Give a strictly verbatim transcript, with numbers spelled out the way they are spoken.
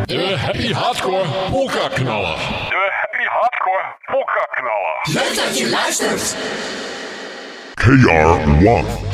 De Happy Hardcore Polka Knaller. De Happy Hardcore Polka Knaller. Leuk dat je luistert. K R one.